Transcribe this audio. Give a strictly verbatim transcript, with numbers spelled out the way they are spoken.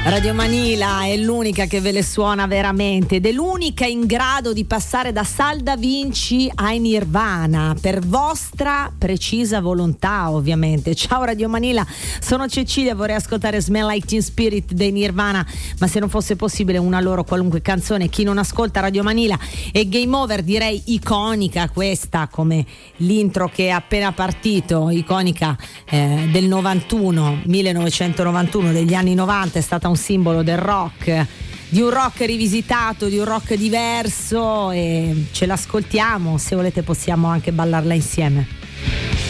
Radio Manila è l'unica che ve le suona veramente ed è l'unica in grado di passare da Sal Da Vinci ai Nirvana per vostra precisa volontà, ovviamente. Ciao Radio Manila, sono Cecilia, vorrei ascoltare Smell Like Teen Spirit dei Nirvana, ma se non fosse possibile una loro qualunque canzone. Chi non ascolta Radio Manila è game over, direi iconica questa, come l'intro che è appena partito, iconica eh, del novantuno, millenovecentonovantuno, degli anni novanta, è stata un simbolo del rock, di un rock rivisitato, di un rock diverso, e ce l'ascoltiamo, se volete possiamo anche ballarla insieme.